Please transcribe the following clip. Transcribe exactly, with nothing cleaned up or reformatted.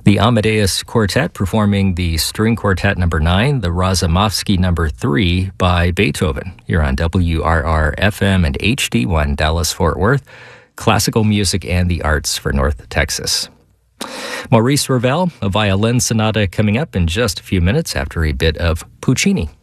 The Amadeus Quartet performing the String Quartet number nine, the Razumovsky number three by Beethoven, here on W R R F M and H D one Dallas-Fort Worth, classical music and the arts for North Texas. Maurice Ravel, a violin sonata coming up in just a few minutes after a bit of Puccini.